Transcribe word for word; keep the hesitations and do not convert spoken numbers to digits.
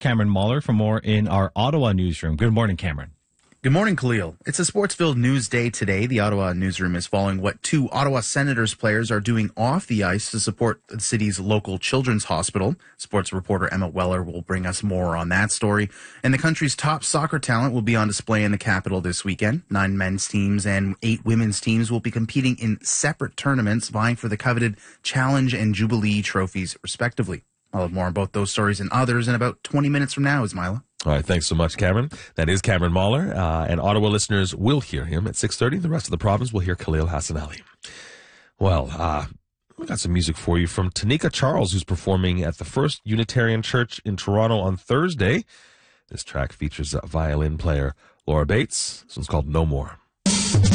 Cameron Mahler for more in our Ottawa newsroom. Good morning, Cameron. Good morning, Khalil. It's a sports-filled news day today. The Ottawa newsroom is following what two Ottawa Senators players are doing off the ice to support the city's local children's hospital. Sports reporter Emma Weller will bring us more on that story. And the country's top soccer talent will be on display in the capital this weekend. Nine men's teams and eight women's teams will be competing in separate tournaments, vying for the coveted Challenge and Jubilee trophies, respectively. I'll have more on both those stories and others in about twenty minutes from now, Ismaila. All right, thanks so much, Cameron. That is Cameron Mahler, uh, and Ottawa listeners will hear him at six thirty. The rest of the province will hear Khalil Hassan Ali. Well, uh, we got some music for you from Tanika Charles, who's performing at the First Unitarian Church in Toronto on Thursday. This track features violin player Laura Bates. This one's called No More.